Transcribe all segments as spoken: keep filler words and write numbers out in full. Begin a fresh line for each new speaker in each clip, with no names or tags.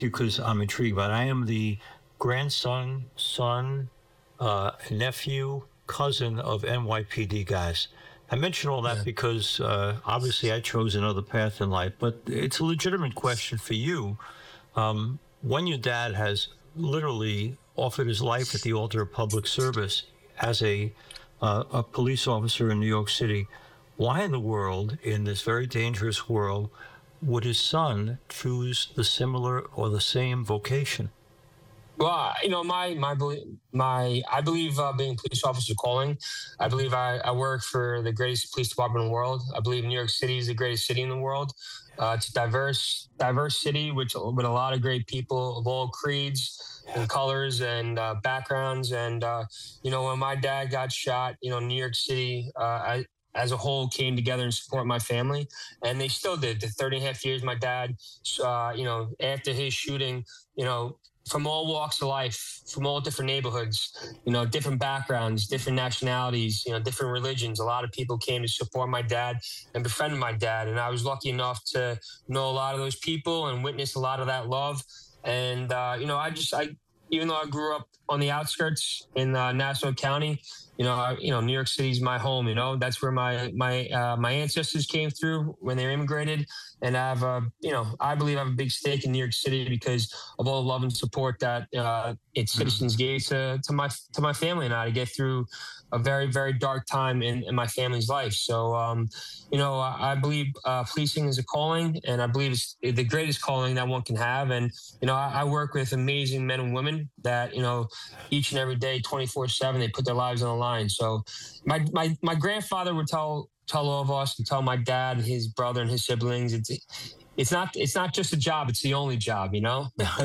because I'm intrigued, but I am the grandson, son, uh, nephew, cousin of N Y P D guys. I mention all that
Yeah.
because uh, obviously I chose another path in life, but it's a legitimate question for you. Um, when your dad has literally offered his life at the altar of public service as a uh, a police officer in New York City, why in the world, in this very dangerous world, would his son choose the similar or the same vocation?
Well, you know, my my belie- my I believe uh, being a police officer calling. I believe I, I work for the greatest police department in the world. I believe New York City is the greatest city in the world. Uh, it's a diverse diverse city, which with a lot of great people of all creeds and colors and uh, backgrounds. And uh, you know, when my dad got shot, you know, New York City. Uh, I, as a whole came together and support my family, and they still did. The thirty and a half years my dad, uh, you know, after his shooting, you know, from all walks of life, from all different neighborhoods, you know, different backgrounds, different nationalities, you know, different religions. A lot of people came to support my dad and befriend my dad. And I was lucky enough to know a lot of those people and witness a lot of that love. And, uh, you know, I just, I, even though I grew up on the outskirts in uh, Nassau County, you know, I, you know, New York City is my home. You know, that's where my my uh, my ancestors came through when they immigrated, and I have a, you know, I believe I have a big stake in New York City because of all the love and support that uh, its citizens gave to to my to my family and I to get through a very very dark time in, in my family's life. So, um, you know, I, I believe uh, policing is a calling, and I believe it's the greatest calling that one can have. And you know, I, I work with amazing men and women that, you know, each and every day, twenty-four seven, they put their lives on the line. So my, my, my grandfather would tell, tell all of us and tell my dad, his brother and his siblings, it's, it's not, it's not just a job. It's the only job, you know,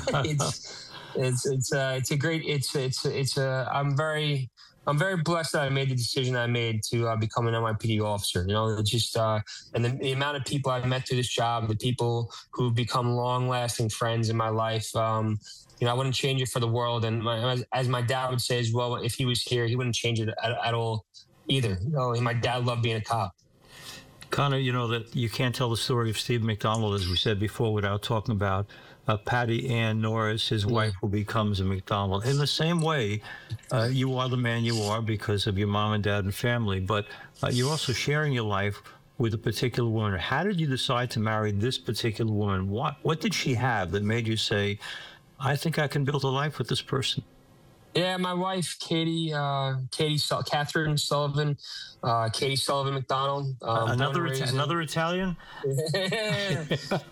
it's, it's, it's, uh, it's a great, it's, it's, it's, uh, I'm very, I'm very blessed that I made the decision I made to uh, become an N Y P D officer. You know, it's just, uh, and the, the amount of people I've met through this job, the people who've become long lasting friends in my life, um, you know, I wouldn't change it for the world. And my, as, as my dad would say as well, if he was here, he wouldn't change it at, at all either. You know, my dad loved being a cop.
Connor, you know that you can't tell the story of Steve McDonald, as we said before, without talking about uh, Patty Ann Norris, his
Yeah.
wife, who becomes a McDonald. In the same way, uh, you are the man you are because of your mom and dad and family, but uh, you're also sharing your life with a particular woman. How did you decide to marry this particular woman? What what did she have that made you say, I think I can build a life with this person?
Yeah, my wife, Katie, uh, Katie, Su- Catherine Sullivan, uh, Katie Sullivan McDonald.
Uh,
Um, born and
another Ita-
raised in-
another Italian?
yeah,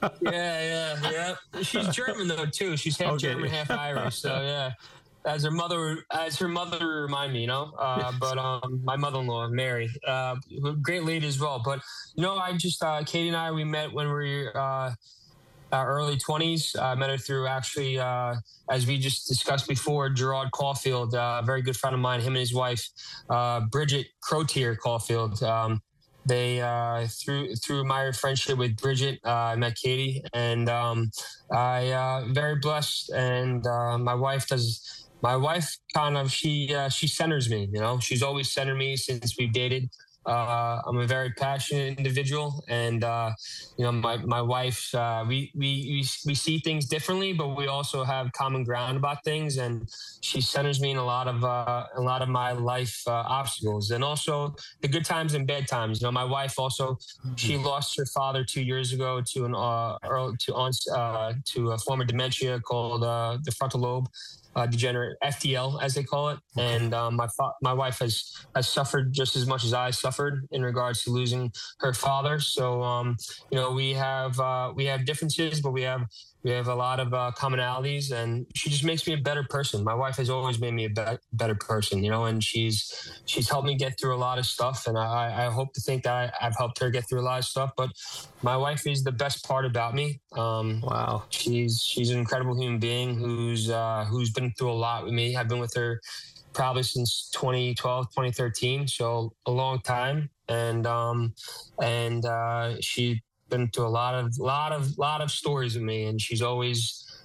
yeah, yeah. She's German though too. She's half
Okay.
German, half Irish. So yeah, as her mother, as her mother remind me, you know. Uh, but um, my mother-in-law, Mary, uh, great lady as well. But you know, I just uh, Katie and I we met when we were uh, our early twenties. I met her through actually, uh, as we just discussed before, Gerard Caulfield, uh, a very good friend of mine. Him and his wife, uh, Bridget Crotier Caulfield. Um, they uh, through through my friendship with Bridget, uh, I met Katie, and um, I uh, very blessed. And uh, my wife does. My wife kind of she uh, she centers me. You know, she's always centered me since we've dated. Uh, I'm a very passionate individual, and uh, you know, my my wife. Uh, we, we we we see things differently, but we also have common ground about things. And she centers me in a lot of uh, a lot of my life uh, obstacles, and also the good times and bad times. You know, my wife also she lost her father two years ago to an uh, early, to on uh, to a form of dementia called uh, the frontal lobe uh, degenerate F T L, as they call it. Okay. And um, my fa- my wife has has suffered just as much as I suffered in regards to losing her father. So um, you know, we have uh, we have differences, but we have we have a lot of uh, commonalities, and she just makes me a better person. My wife has always made me a be- better person, you know, and she's she's helped me get through a lot of stuff, and I, I hope to think that I, I've helped her get through a lot of stuff. But my wife is the best part about me. Um,
Wow.
She's she's an incredible human being who's uh, who's been through a lot with me. I've been with her probably since twenty twelve, twenty thirteen, so a long time, and um, and uh, she been through a lot of lot of lot of stories with me, and she's always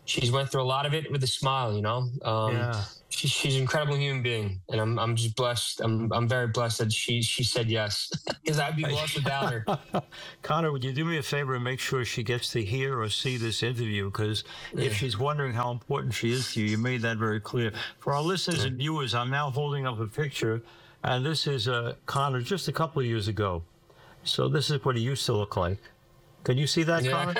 she's went through a lot of it with a smile. You know, um,
Yeah.
she, she's an incredible human being, and I'm I'm just blessed. I'm I'm very blessed that she she said yes, because I'd be lost without her.
Connor, would you do me a favor and make sure she gets to hear or see this interview? Because if she's wondering how important she is to you, you made that very clear. For our listeners and viewers, I'm now holding up a picture, and this is uh, Connor just a couple of years ago. So this is what he used to look like. Can you see that, Connor?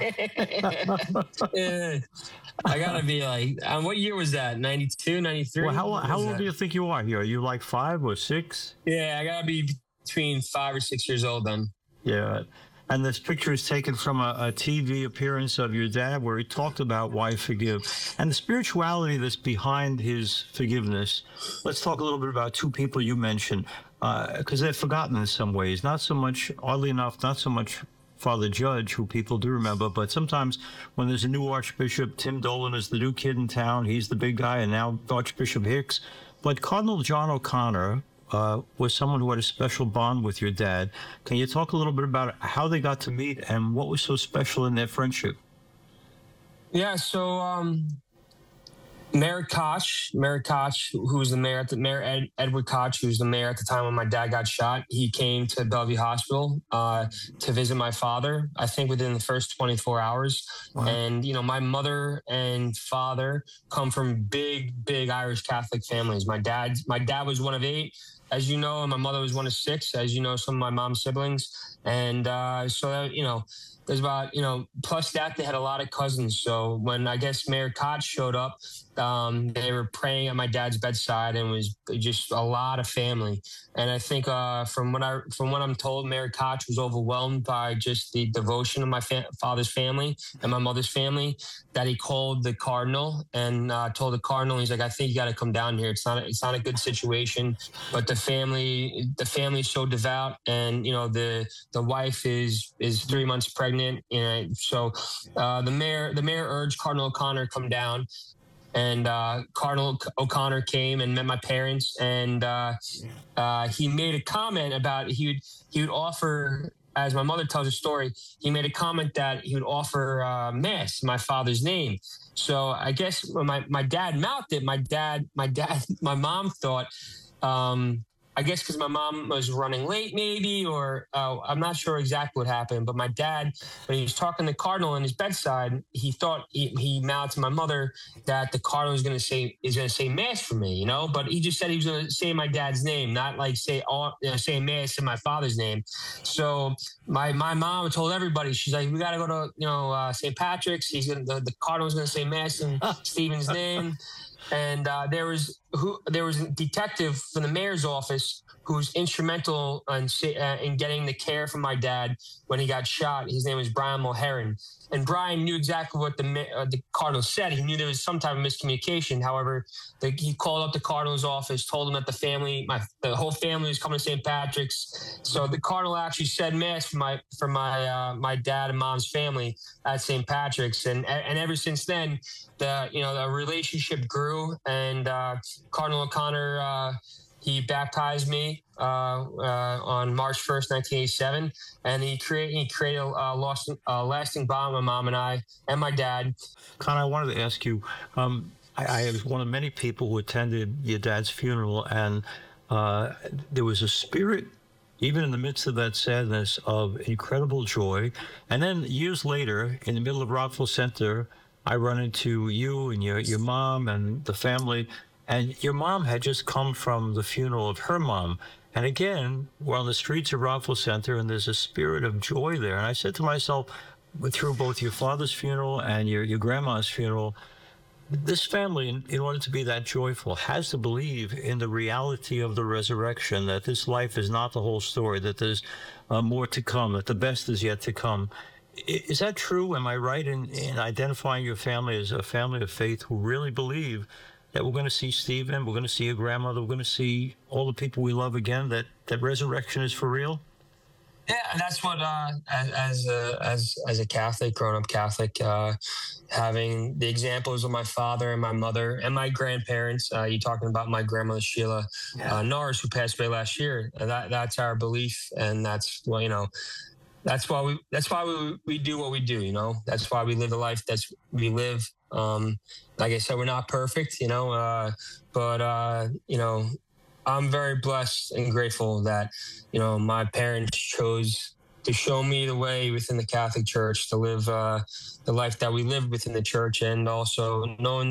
Yeah. I gotta be like, um, what year was that? ninety-two, ninety-three?
Well, how,
What
how
was
old
that?
do you think you are here? Are you like five or six?
Yeah, I gotta be between five or six years old then.
Yeah. And this picture is taken from a, a T V appearance of your dad where he talked about why forgive and the spirituality that's behind his forgiveness. Let's talk a little bit about two people you mentioned, because uh, they're forgotten in some ways. Not so much, oddly enough, not so much Father Judge, who people do remember, but sometimes when there's a new Archbishop, Tim Dolan is the new kid in town. He's the big guy, and now Archbishop Hicks. But Cardinal John O'Connor uh, was someone who had a special bond with your dad. Can you talk a little bit about how they got to meet and what was so special in their friendship?
Yeah, so um, Mayor Koch, Mayor Koch, who was the mayor at the mayor Ed, Edward Koch, who was the mayor at the time when my dad got shot. He came to Bellevue Hospital uh, to visit my father. I think within the first twenty-four hours.
Wow.
And you know, my mother and father come from big, big Irish Catholic families. My dad, my dad was one of eight, as you know, and my mother was one of six, as you know, some of my mom's siblings. And uh, so you know. There's about, you know, plus that they had a lot of cousins. So when I guess Mayor Koch showed up, um, they were praying at my dad's bedside, and it was just a lot of family. And I think uh, from what I from what I'm told, Mayor Koch was overwhelmed by just the devotion of my fa- father's family and my mother's family, that he called the cardinal and uh, told the cardinal, he's like, I think you got to come down here. It's not a, it's not a good situation, but the family the family's so devout, and you know the the wife is is three months pregnant. And so uh, the mayor, the mayor urged Cardinal O'Connor come down, and uh, Cardinal O'Connor came and met my parents, and uh, uh, he made a comment about he would he would offer, as my mother tells a story, he made a comment that he would offer uh, mass in my father's name. So I guess when my my dad mouthed it, my dad, my dad, my mom thought. Um, I guess because my mom was running late, maybe, or uh, I'm not sure exactly what happened. But my dad, when he was talking to the cardinal in his bedside, he thought he, he mouthed to my mother that the cardinal was going to say is going to say mass for me, you know. But he just said he was going to say my dad's name, not like say all you know, say mass in my father's name. So my my mom told everybody, she's like, we got to go to you know uh, Saint Patrick's. He's gonna the, the cardinal's going to say mass in Stephen's name. And uh, there was who there was a detective from the mayor's office who's instrumental in, uh, in getting the care from my dad when he got shot. His name was Brian Mulheron. And Brian knew exactly what the uh, the cardinal said. He knew there was some type of miscommunication. However, the, he called up the cardinal's office, told him that the family, my the whole family was coming to Saint Patrick's. So the cardinal actually said mass for my for my uh, my dad and mom's family at Saint Patrick's. And and ever since then, the you know the relationship grew. And uh, Cardinal O'Connor, uh, he baptized me uh, uh, on March first, nineteen eighty-seven, and he created he created a uh, lasting, uh, lasting bond with my mom and I and my dad.
Connor, I wanted to ask you. Um, I, I was one of many people who attended your dad's funeral, and uh, there was a spirit, even in the midst of that sadness, of incredible joy. And then years later, in the middle of Rockville Center, I run into you and your your mom and the family. And your mom had just come from the funeral of her mom. And again, we're on the streets of Rockville Center, and there's a spirit of joy there. And I said to myself, through both your father's funeral and your, your grandma's funeral, this family, in, in order to be that joyful, has to believe in the reality of the resurrection, that this life is not the whole story, that there's uh, more to come, that the best is yet to come. I, is that true? Am I right in, in identifying your family as a family of faith who really believe that we're going to see Stephen, we're going to see your grandmother, we're going to see all the people we love again, that, that resurrection is for real?
Yeah, and that's what, uh, as as a, as as a Catholic, grown up Catholic, uh, having the examples of my father and my mother and my grandparents. Uh, you talking about my grandmother Sheila
Yeah.
uh, Norris, who passed away last year. That that's our belief, and that's well, you know, that's why we that's why we we do what we do. You know, that's why we live the life that's we live. Um, like I said, we're not perfect. You know, uh, but uh, you know, I'm very blessed and grateful that you know my parents chose to show me the way within the Catholic Church to live uh, the life that we live within the church, and also knowing